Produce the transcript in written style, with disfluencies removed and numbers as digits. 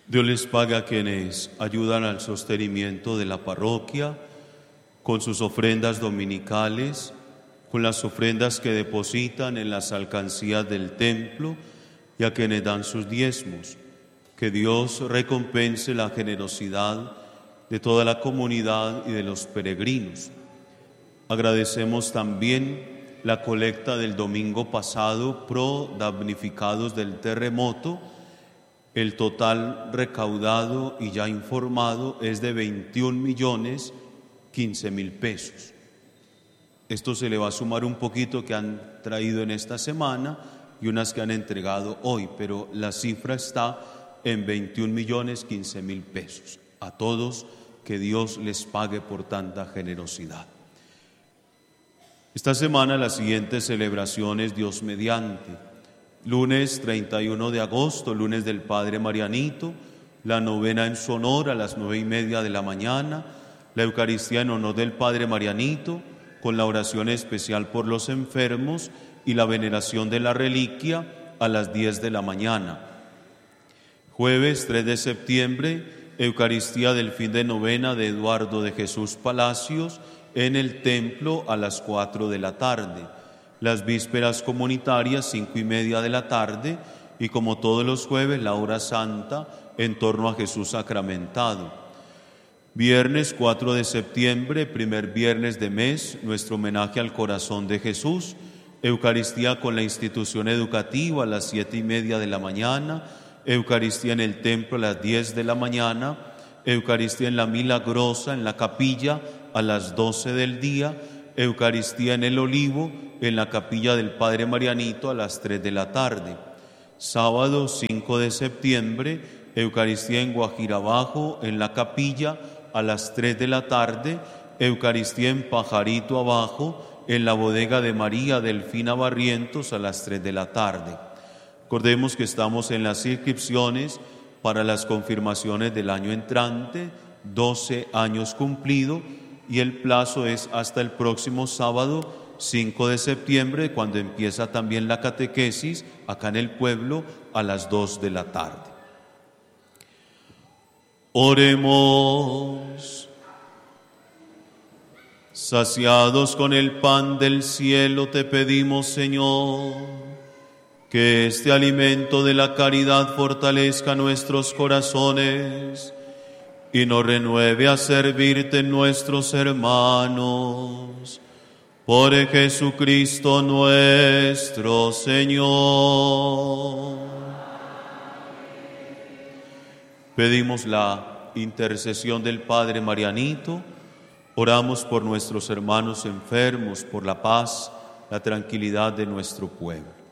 Dios les pague a quienes ayudan al sostenimiento de la parroquia con sus ofrendas dominicales, con las ofrendas que depositan en las alcancías del templo y a quienes dan sus diezmos. Que Dios recompense la generosidad de toda la comunidad y de los peregrinos. Agradecemos también la colecta del domingo pasado pro damnificados del terremoto. El total recaudado y ya informado es de 21.015.000 pesos. Esto se le va a sumar un poquito que han traído en esta semana y unas que han entregado hoy, pero la cifra está en 21.015.000 pesos. A todos, que Dios les pague por tanta generosidad. Esta semana las siguientes celebraciones, Dios mediante: lunes 31 de agosto, lunes del Padre Marianito, la novena en su honor a las 9:30 de la mañana, la Eucaristía en honor del Padre Marianito, con la oración especial por los enfermos y la veneración de la reliquia a las 10 de la mañana. Jueves 3 de septiembre, Eucaristía del fin de novena de Eduardo de Jesús Palacios en el templo a las 4 de la tarde. Las vísperas comunitarias 5:30 de la tarde y, como todos los jueves, la hora santa en torno a Jesús sacramentado. Viernes 4 de septiembre, primer viernes de mes, nuestro homenaje al corazón de Jesús. Eucaristía con la institución educativa a las 7:30 de la mañana. Eucaristía en el templo a las 10 de la mañana. Eucaristía en la Milagrosa, en la capilla, a las 12 del día. Eucaristía en el Olivo, en la capilla del Padre Marianito, a las 3 de la tarde. Sábado 5 de septiembre, Eucaristía en Guajirabajo, en la capilla, a las 3 de la tarde. Eucaristía en Pajarito Abajo, en la bodega de María Delfina Barrientos, a las 3 de la tarde. Recordemos que estamos en las inscripciones para las confirmaciones del año entrante, 12 años cumplido, y el plazo es hasta el próximo sábado 5 de septiembre, cuando empieza también la catequesis acá en el pueblo a las 2 de la tarde. Oremos. Saciados con el pan del cielo, te pedimos, Señor, que este alimento de la caridad fortalezca nuestros corazones y nos renueve a servirte en nuestros hermanos. Por Jesucristo nuestro Señor. Pedimos la intercesión del Padre Marianito. Oramos por nuestros hermanos enfermos, por la paz, la tranquilidad de nuestro pueblo.